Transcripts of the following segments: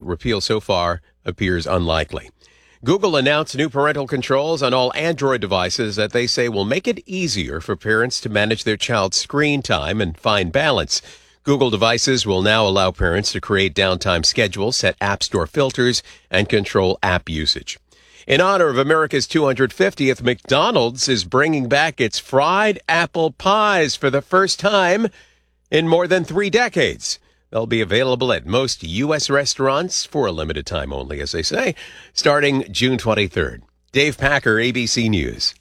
repeal so far appears unlikely. Google announced new parental controls on all Android devices that they say will make it easier for parents to manage their child's screen time and find balance. Google devices will now allow parents to create downtime schedules, set App Store filters, and control app usage. In honor of America's 250th, McDonald's is bringing back its fried apple pies for the first time in more than 3 decades. They'll be available at most U.S. restaurants for a limited time only, as they say, starting June 23rd. Dave Packer, ABC News.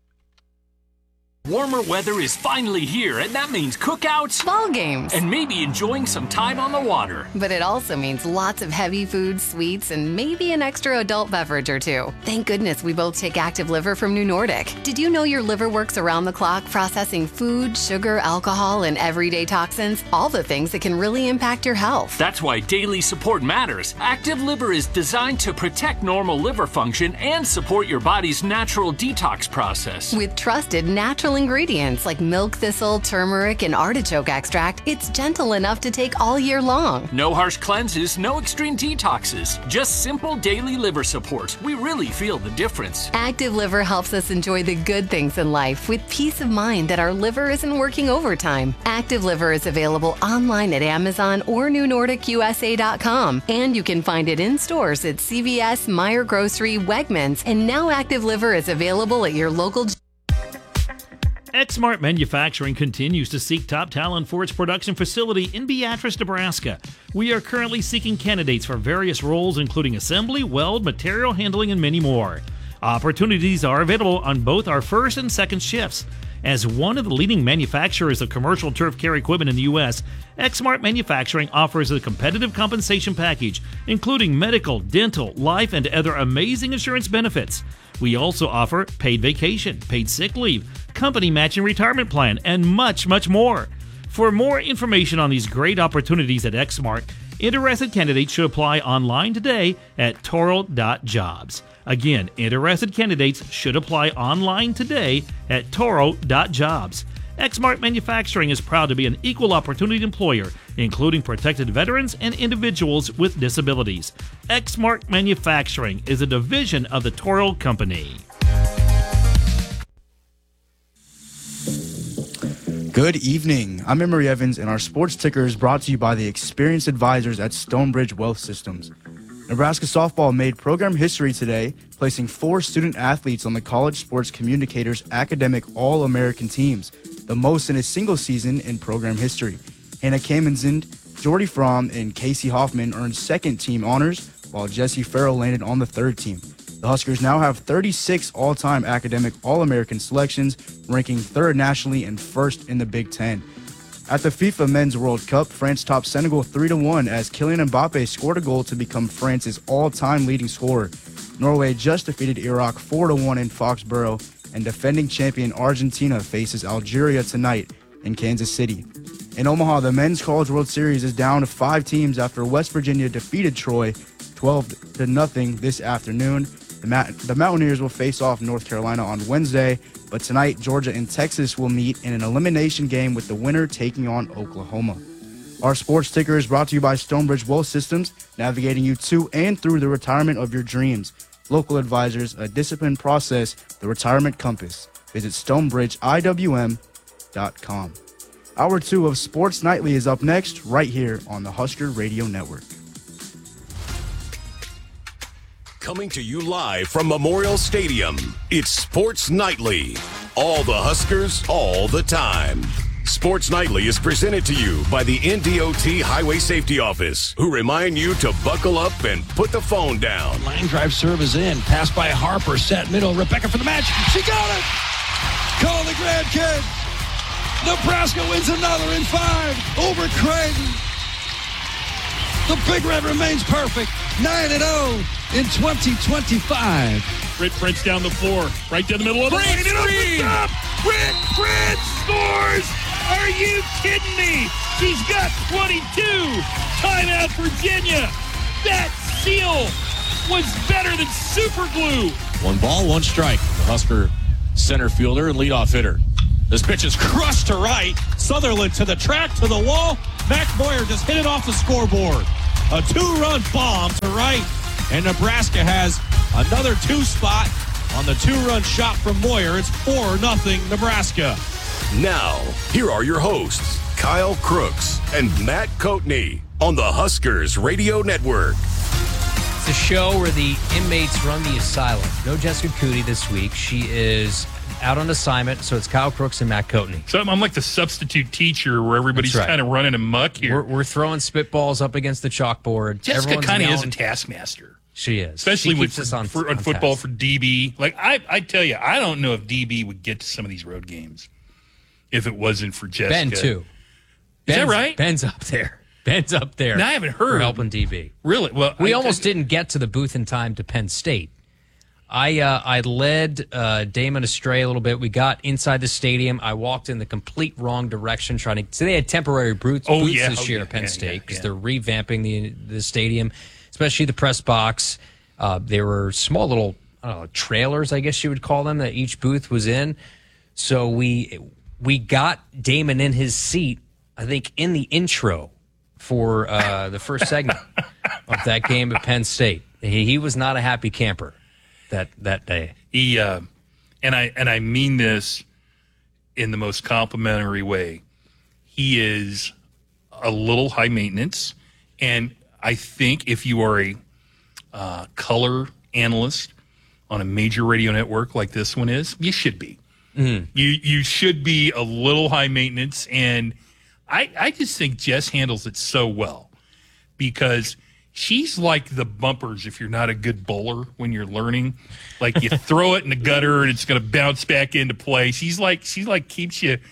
Warmer weather is finally here, and that means cookouts, ball games, and maybe enjoying some time on the water. But it also means lots of heavy food, sweets, and maybe an extra adult beverage or two. Thank goodness we both take Active Liver from New Nordic. Did you know your liver works around the clock processing food, sugar, alcohol, and everyday toxins? All the things that can really impact your health. That's why daily support matters. Active Liver is designed to protect normal liver function and support your body's natural detox process. With trusted natural ingredients like milk thistle, turmeric, and artichoke extract, it's gentle enough to take all year long. No harsh cleanses, no extreme detoxes, just simple daily liver support. We really feel the difference. Active Liver helps us enjoy the good things in life with peace of mind that our liver isn't working overtime. Active Liver is available online at Amazon or NewNordicUSA.com, and you can find it in stores at CVS, Meijer Grocery, Wegmans, and now Active Liver is available at your local Exmart Manufacturing continues to seek top talent for its production facility in Beatrice, Nebraska. We are currently seeking candidates for various roles, including assembly, weld, material handling, and many more. Opportunities are available on both our first and second shifts. As one of the leading manufacturers of commercial turf care equipment in the U.S., Exmart Manufacturing offers a competitive compensation package, including medical, dental, life, and other amazing insurance benefits. We also offer paid vacation, paid sick leave, company matching retirement plan, and much, much more. For more information on these great opportunities at Exmart, interested candidates should apply online today at toro.jobs. Again, interested candidates should apply online today at toro.jobs. Exmart Manufacturing is proud to be an equal opportunity employer, including protected veterans and individuals with disabilities. Exmart Manufacturing is a division of the Toro Company. Good evening. I'm Emery Evans, and our sports ticker is brought to you by the experienced advisors at Stonebridge Wealth Systems. Nebraska softball made program history today, placing 4 student athletes on the College Sports Communicators Academic All-American teams, the most in a single season in program history. Hannah Kamenzind, Jordy Fromm, and Casey Hoffman earned second-team honors, while Jesse Farrell landed on the third team. The Huskers now have 36 all-time academic All-American selections, ranking third nationally and first in the Big Ten. At the FIFA Men's World Cup, France topped Senegal 3-1 as Kylian Mbappe scored a goal to become France's all-time leading scorer. Norway just defeated Iraq 4-1 in Foxborough, and defending champion Argentina faces Algeria tonight in Kansas City. In Omaha, the Men's College World Series is down to 5 teams after West Virginia defeated Troy 12-0 this afternoon. The Mountaineers will face off North Carolina on Wednesday, but tonight Georgia and Texas will meet in an elimination game with the winner taking on Oklahoma. Our sports ticker is brought to you by Stonebridge Wealth Systems, navigating you to and through the retirement of your dreams. Local advisors, a disciplined process, the retirement compass. Visit StoneBridgeIWM.com. Hour 2 of Sports Nightly is up next, right here on the Husker Radio Network. Coming to you live from Memorial Stadium, it's Sports Nightly. All the Huskers, all the time. Sports Nightly is presented to you by the NDOT Highway Safety Office, who remind you to buckle up and put the phone down. Line drive serve is in. Pass by Harper, set middle. Rebecca for the match. She got it! Call the grandkid. Nebraska wins another in 5 over Creighton. The Big Red remains perfect. 9-0 in 2025. Britt Prince down the floor, right down the middle of the Britt Prince scores! Are you kidding me? She's got 22. Timeout, Virginia. That seal was better than super glue. 1 ball, 1 strike. The Husker center fielder and leadoff hitter. This pitch is crushed to right. Sutherland to the track, to the wall. Mac Boyer just hit it off the scoreboard. A 2-run bomb to right. And Nebraska has another 2 spot on the 2-run shot from Moyer. It's 4-0 Nebraska. Now, here are your hosts, Kyle Crooks and Matt Coatney on the Huskers Radio Network. It's a show where the inmates run the asylum. No Jessica Cootie this week. She is out on assignment, so it's Kyle Crooks and Matt Coatney. So I'm like the substitute teacher where everybody's kind of running amok here. We're throwing spitballs up against the chalkboard. Jessica kind of is a taskmaster. She is. Especially she with on football for DB. Like, I tell you, I don't know if DB would get to some of these road games if it wasn't for Jessica. Ben, too. Is that right? Ben's up there. Ben's up there. No, I haven't heard. For helping DB. Really? Well, we almost didn't get to the booth in time to Penn State. I led Damon astray a little bit. We got inside the stadium. I walked in the complete wrong direction trying to. So they had temporary booths this year at Penn State because they're revamping the stadium, especially the press box. They were small little trailers, I guess you would call them, that each booth was in. So we got Damon in his seat, I think, in the intro for the first segment of that game at Penn State. He was not a happy camper that day. He and I mean this in the most complimentary way. He is a little high maintenance, and I think if you are a color analyst on a major radio network like this one is, you should be. Mm-hmm. You should be a little high maintenance, and I just think Jess handles it so well because she's like the bumpers if you're not a good bowler when you're learning. Like, you throw it in the gutter and it's going to bounce back into play. She's like keeps you.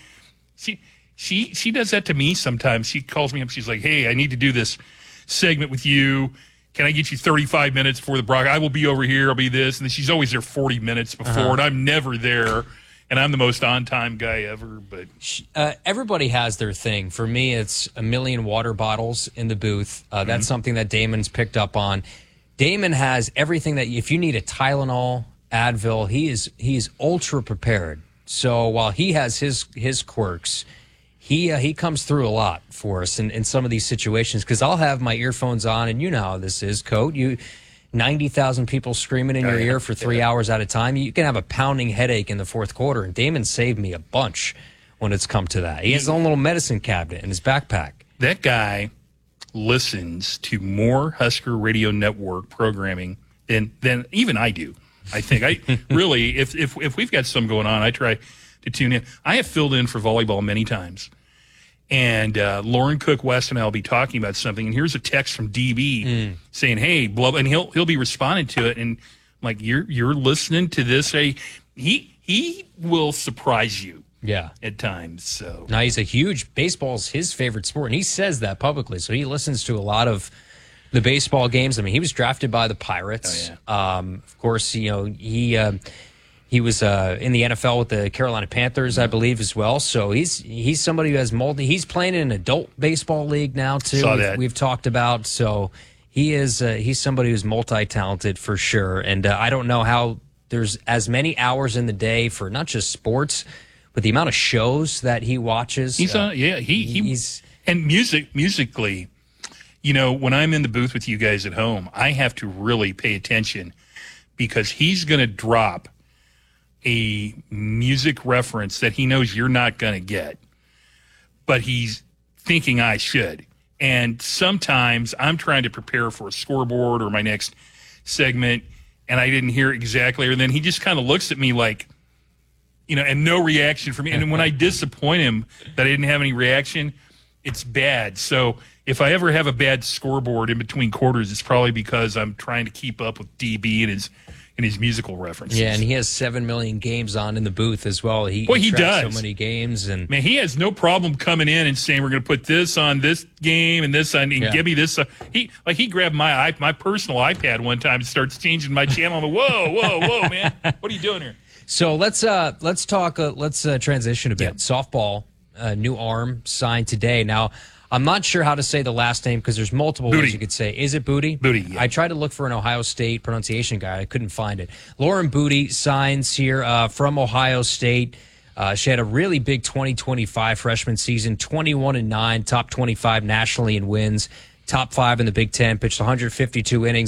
She does that to me sometimes. She calls me up. She's like, "Hey, I need to do this segment with you. Can I get you 35 minutes before the broadcast? I will be over here. I'll be this." And then she's always there 40 minutes before, and I'm never there. And I'm the most on-time guy ever. But everybody has their thing. For me, it's a million water bottles in the booth. That's something that Damon's picked up on. Damon has everything that if you need a Tylenol, Advil, he is ultra prepared. So while he has his quirks, he comes through a lot for us in some of these situations. Because I'll have my earphones on, and you know how this is, Coat. 90,000 people screaming in your ear for 3 hours at a time. You can have a pounding headache in the fourth quarter, and Damon saved me a bunch when it's come to that. He has his own little medicine cabinet in his backpack. That guy listens to more Husker Radio Network programming than even I do. I think I really, if we've got some going on, I try to tune in. I have filled in for volleyball many times. And Lauren Cook West and I will be talking about something, and here's a text from DB saying, "Hey, blah," and he'll be responding to it, and I'm like, you're listening to this. Hey, he will surprise you, at times. So now he's a huge baseball's his favorite sport, and he says that publicly. So he listens to a lot of the baseball games. I mean, he was drafted by the Pirates. Of course, he was in the NFL with the Carolina Panthers, I believe, as well. So he's somebody who has he's playing in an adult baseball league now too. We've talked about. So he's somebody who's multi-talented for sure. And I don't know how there's as many hours in the day for not just sports, but the amount of shows that he watches. He's and musically. You know, when I'm in the booth with you guys at home, I have to really pay attention because he's going to drop a music reference that he knows you're not going to get, but he's thinking I should. And sometimes I'm trying to prepare for a scoreboard or my next segment, and I didn't hear exactly, or then he just kind of looks at me like, and no reaction from me. And when I disappoint him that I didn't have any reaction, it's bad. So if I ever have a bad scoreboard in between quarters, it's probably because I'm trying to keep up with DB and his musical references. Yeah, and he has 7 million games on in the booth as well. He does so many games, and man, he has no problem coming in and saying we're going to put this on this game and this on, and give me this. He grabbed my personal iPad one time and starts changing my channel. I'm like, whoa, man, what are you doing here? So let's talk. Let's transition a bit. Softball, new arm signed today. Now, I'm not sure how to say the last name because there's multiple ways you could say. Is it Booty? Booty, yeah. I tried to look for an Ohio State pronunciation guide. I couldn't find it. Lauren Booty signs here from Ohio State. She had a really big 2025 freshman season, 21-9, top 25 nationally in wins, top 5 in the Big Ten, pitched 152 innings.